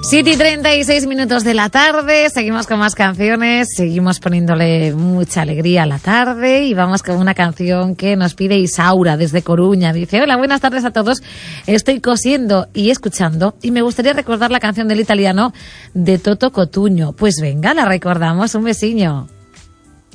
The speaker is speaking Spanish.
7:36 de la tarde, seguimos con más canciones, seguimos poniéndole mucha alegría a la tarde y vamos con una canción que nos pide Isaura desde Coruña. Dice: hola, buenas tardes a todos, estoy cosiendo y escuchando y me gustaría recordar la canción del italiano de Toto Cotugno. Pues venga, la recordamos, un besiño.